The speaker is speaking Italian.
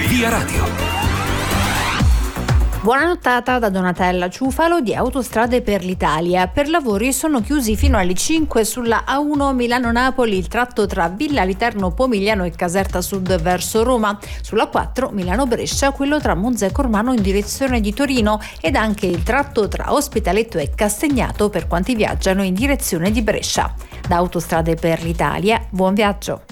Via Radio. Buona nottata da Donatella Ciufalo di Autostrade per l'Italia. Per lavori sono chiusi fino alle 5 sulla A1 Milano-Napoli il tratto tra Villa Literno Pomigliano e Caserta Sud verso Roma, sulla 4 Milano-Brescia quello tra Monza e Cormano in direzione di Torino ed anche il tratto tra Ospitaletto e Castagnato per quanti viaggiano in direzione di Brescia. Da Autostrade per l'Italia, buon viaggio!